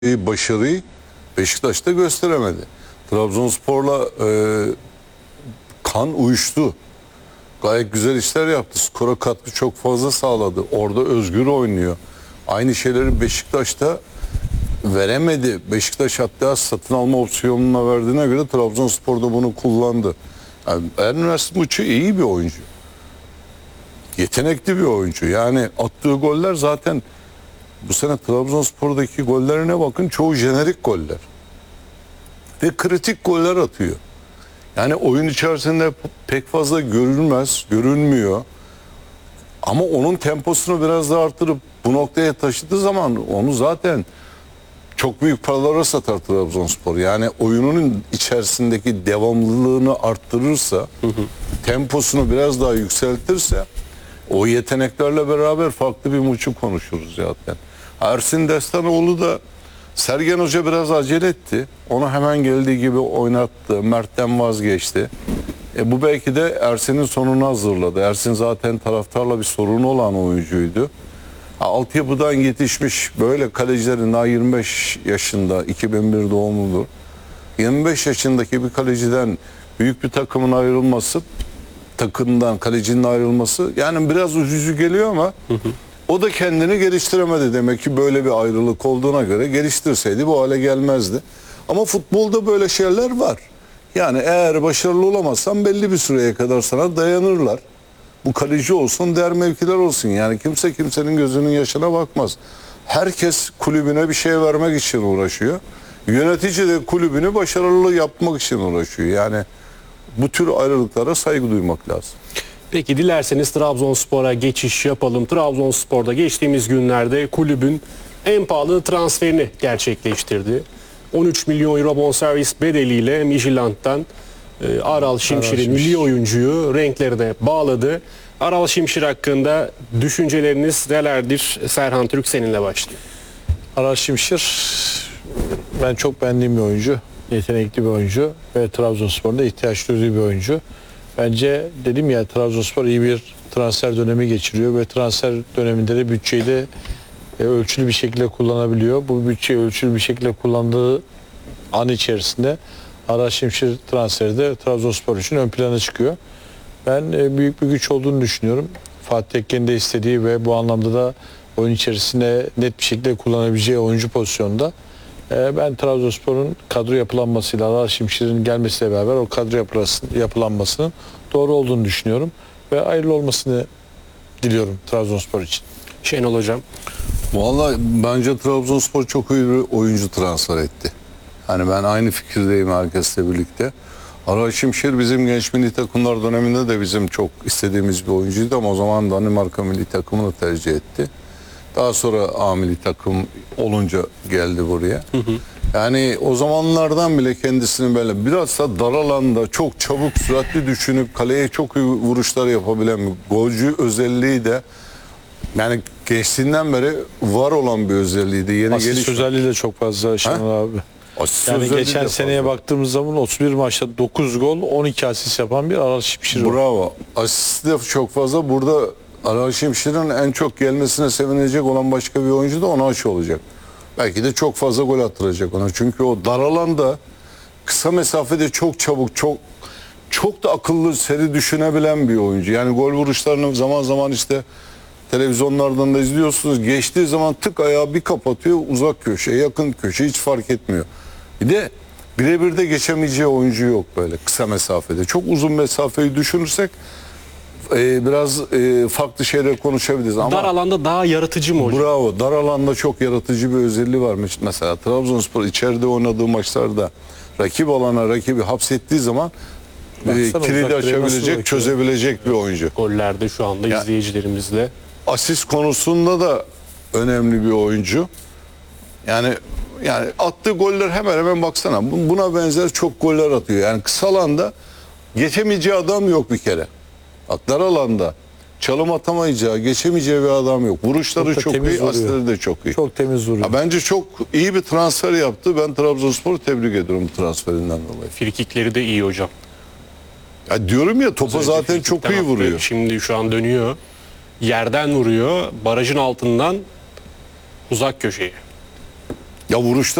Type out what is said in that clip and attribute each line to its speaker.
Speaker 1: başarıyı Beşiktaş'ta gösteremedi. Trabzonspor'la kan uyuştu. Gayet güzel işler yaptı. Skora katkı çok fazla sağladı. Orada özgür oynuyor. Aynı şeyleri Beşiktaş'ta veremedi. Beşiktaş hatta satın alma opsiyonuna verdiğine göre Trabzonspor da bunu kullandı. Yani Ernest Muçi iyi bir oyuncu. Yetenekli bir oyuncu. Yani attığı goller zaten bu sene Trabzonspor'daki gollerine bakın, çoğu jenerik goller. Ve kritik goller atıyor. Yani oyun içerisinde pek fazla görünmüyor. Ama onun temposunu biraz daha artırıp bu noktaya taşıdığı zaman onu zaten çok büyük paralara satar Trabzonspor. Yani oyununun içerisindeki devamlılığını arttırırsa, temposunu biraz daha yükseltirse, o yeteneklerle beraber farklı bir maçı konuşuruz zaten. Ersin Destanoğlu da Sergen Hoca biraz acele etti. Onu hemen geldiği gibi oynattı. Mert'ten vazgeçti. Bu belki de Ersin'in sonunu hazırladı. Ersin zaten taraftarla bir sorunu olan oyuncuydu. Altyapıdan yetişmiş böyle kalecilerin, daha 25 yaşında, 2001 doğumludur. 25 yaşındaki bir kaleciden büyük bir takımın ayrılması, takımdan kalecinin ayrılması yani biraz üzücü geliyor ama o da kendini geliştiremedi. Demek ki böyle bir ayrılık olduğuna göre geliştirseydi bu hale gelmezdi. Ama futbolda böyle şeyler var. Yani eğer başarılı olamazsan belli bir süreye kadar sana dayanırlar. Bu kaleci olsun, diğer mevkiler olsun. Yani kimse kimsenin gözünün yaşına bakmaz. Herkes kulübüne bir şey vermek için uğraşıyor. Yönetici de kulübünü başarılı yapmak için uğraşıyor. Yani bu tür ayrılıklara saygı duymak lazım.
Speaker 2: Peki dilerseniz Trabzonspor'a geçiş yapalım. Trabzonspor'da geçtiğimiz günlerde kulübün en pahalı transferini gerçekleştirdi. 13 milyon euro bonservis bedeliyle Midtjylland'dan Aral Şimşir'i, milli oyuncuyu renklerine bağladı. Aral Şimşir hakkında düşünceleriniz nelerdir? Serhan Türk seninle başlayayım.
Speaker 3: Aral Şimşir ben çok beğendiğim bir oyuncu. Yetenekli bir oyuncu ve Trabzonspor'un da ihtiyaç duyduğu bir oyuncu. Bence dedim ya, Trabzonspor iyi bir transfer dönemi geçiriyor ve transfer döneminde de bütçeyi de ölçülü bir şekilde kullanabiliyor. Bu bütçeyi ölçülü bir şekilde kullandığı an içerisinde Aral Şimşir transferi de Trabzonspor için ön plana çıkıyor. Ben büyük bir güç olduğunu düşünüyorum. Fatih Tekke'nin de istediği ve bu anlamda da oyun içerisinde net bir şekilde kullanabileceği oyuncu pozisyonunda. Ben Trabzonspor'un kadro yapılanmasıyla Aral Şimşir'in gelmesiyle beraber o kadro yapılanmasının doğru olduğunu düşünüyorum. Ve hayırlı olmasını diliyorum Trabzonspor için.
Speaker 2: Şenol Hocam.
Speaker 1: Vallahi bence Trabzonspor çok iyi bir oyuncu transfer etti. Hani ben aynı fikirdeyim herkesle birlikte. Aral Şimşir bizim genç milli takımlar döneminde de bizim çok istediğimiz bir oyuncuydu ama o zaman Danimarka milli takımını tercih etti. Daha sonra A milli takım olunca geldi buraya. Yani o zamanlardan bile kendisini böyle biraz da dar alanda çok çabuk, süratli düşünüp kaleye çok iyi vuruşlar yapabilen bir golcü özelliği de yani gençliğinden beri var olan bir özelliğiydi. Yeni
Speaker 3: Asist özelliği de çok fazla Şenol abi. Yani geçen seneye baktığımız zaman 31 maçta 9 gol, 12 asist yapan bir Aral Şimşir var.
Speaker 1: Bravo. Asist de çok fazla. Burada Aral Şimşir'in en çok gelmesine sevinecek olan başka bir oyuncu da Onaçı olacak. Belki de çok fazla gol attıracak ona. Çünkü o dar alanda kısa mesafede çok çabuk, çok da akıllı, seri düşünebilen bir oyuncu. Yani gol vuruşlarını zaman zaman işte televizyonlardan da izliyorsunuz. Geçtiği zaman tık ayağı bir kapatıyor, uzak köşe, yakın köşe hiç fark etmiyor. Bir de birebir de geçemeyeceği oyuncu yok böyle kısa mesafede. Çok uzun mesafeyi düşünürsek biraz farklı şeyler konuşabiliriz. Ama
Speaker 2: Dar alanda daha yaratıcı mı hocam?
Speaker 1: bravo. Dar alanda çok yaratıcı bir özelliği var. Mesela Trabzonspor içeride oynadığı maçlarda rakip alana rakibi hapsettiği zaman kilidi açabilecek, çözebilecek bir oyuncu.
Speaker 2: Gollerde şu anda izleyicilerimizle.
Speaker 1: Asist konusunda da önemli bir oyuncu. Yani attığı goller hemen hemen baksana. Buna benzer çok goller atıyor. Yani kısa alanda geçemeyeceği adam yok bir kere. Dar alanda çalım atamayacağı, geçemeyeceği bir adam yok. Vuruşları çok iyi, asistleri de çok iyi.
Speaker 3: Çok temiz vuruyor.
Speaker 1: Bence çok iyi bir transfer yaptı. Ben Trabzonspor'u tebrik ediyorum bu transferinden dolayı.
Speaker 2: Frikikleri de iyi hocam.
Speaker 1: Ya diyorum ya, topa zaten çok iyi vuruyor.
Speaker 2: Şimdi şu an dönüyor. Yerden vuruyor. Barajın altından uzak köşeye.
Speaker 1: Ya vuruşta